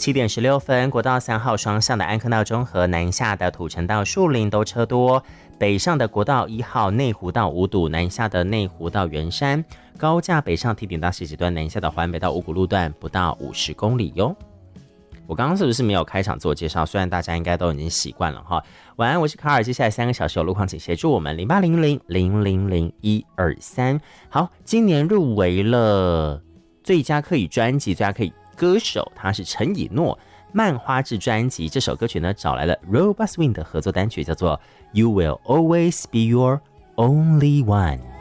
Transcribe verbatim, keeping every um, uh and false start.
七点十六分，国道三号双向的安坑道中和南下的土城到树林都车多，北上的国道一号内湖到五堵，南下的内湖到圆山，高架北上提顶到西子端，南下的环北到五股路段不到五十公里哟。我刚刚是不是没有开场自我介绍？虽然大家应该都已经习惯了哈。晚安，我是卡尔。接下来三个小时有路况，请协助我们零八零零零零零一二三。好，今年入围了最佳客语专辑、最佳客语歌手，他是陈以诺。漫花志专辑这首歌曲呢，找来了 Robust Swing 的合作单曲，叫做 You Will Always Be Your Only One。